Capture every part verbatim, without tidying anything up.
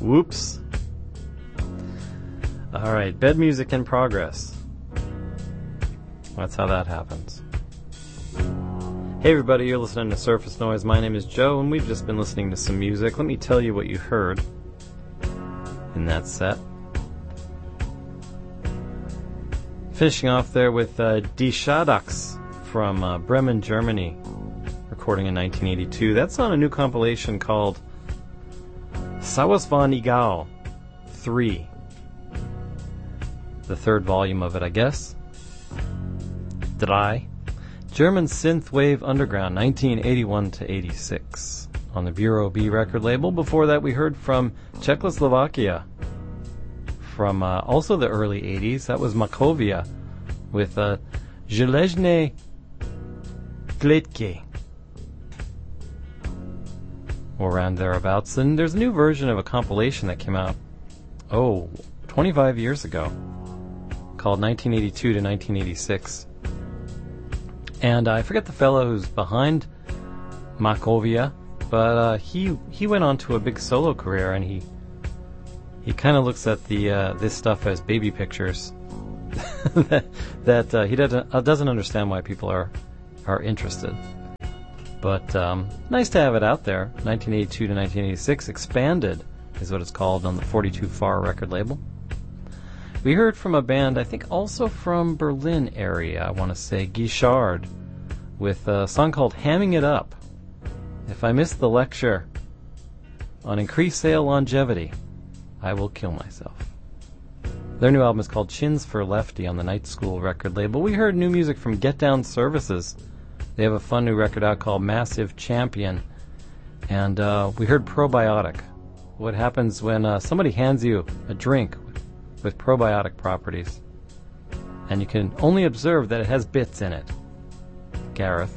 Whoops. Alright, bed music in progress. That's how that happens. Hey everybody, you're listening to Surface Noise. My name is Joe, and we've just been listening to some music. Let me tell you what you heard in that set. Finishing off there with uh, Die Shadachs from uh, Bremen, Germany, recording in nineteen eighty-two. That's on a new compilation called Sowas von Egal three. The third volume of it, I guess. Drei. German Synthwave Underground, nineteen eighty-one to eighty-six, on the Bureau B record label. Before that, we heard from Czechoslovakia, from uh, also the early eighties. That was Makovia with uh, Železné Kletky, or around thereabouts. And there's a new version of a compilation that came out, oh, twenty-five years ago, called nineteen eighty-two to nineteen eighty-six. And I forget the fellow who's behind Makovia, but uh, he he went on to a big solo career, and he he kind of looks at the uh, this stuff as baby pictures that, that uh, he doesn't uh, doesn't understand why people are are interested. But um, nice to have it out there. nineteen eighty-two to nineteen eighty-six, Expanded is what it's called on the forty-two Far record label. We heard from a band, I think also from Berlin area, I want to say, Guichard, with a song called Hamming It Up. If I miss the lecture on increased sale longevity, I will kill myself. Their new album is called Chins for Lefty on the Night School record label. We heard new music from Get Down Services. They have a fun new record out called Massive Champion. And uh, we heard Probiotic. What happens when uh, somebody hands you a drink with probiotic properties, and you can only observe that it has bits in it. Gareth.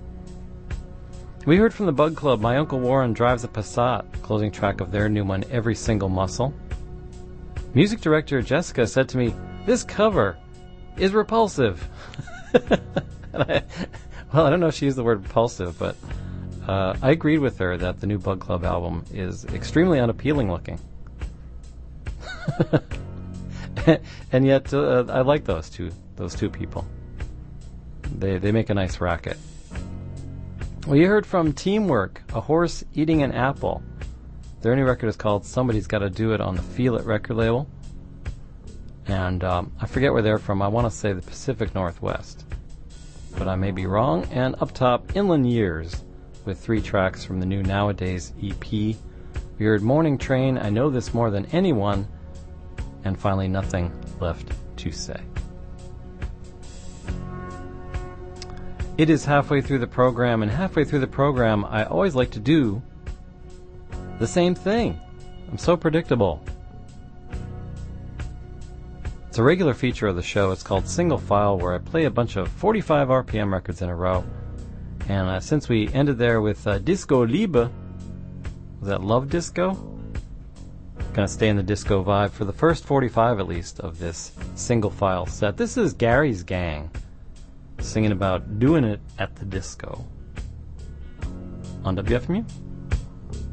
We heard from the Bug Club, My Uncle Warren Drives a Passat, closing track of their new one, Every Single Muscle. Music director Jessica said to me, "This cover is repulsive." and I, well, I don't know if she used the word repulsive, but uh, I agreed with her that the new Bug Club album is extremely unappealing looking. And yet, uh, I like those two those two people. They they make a nice racket. Well, you heard from Teamwork, A Horse Eating an Apple. Their new record is called Somebody's Gotta Do It on the Feel It record label. And um, I forget where they're from. I want to say the Pacific Northwest, but I may be wrong. And up top, Inland Years, with three tracks from the new Nowadays E P. We heard Morning Train, I Know This More Than Anyone, and finally, Nothing Left to Say. It is halfway through the program, and halfway through the program, I always like to do the same thing. I'm so predictable. It's a regular feature of the show. It's called Single File, where I play a bunch of forty-five R P M records in a row. And uh, since we ended there with uh, Disco Liebe, was that Love Disco? Gonna stay in the disco vibe for the first forty-five at least of this single file set. This is Gary's Gang singing about doing it at the disco on W F M U.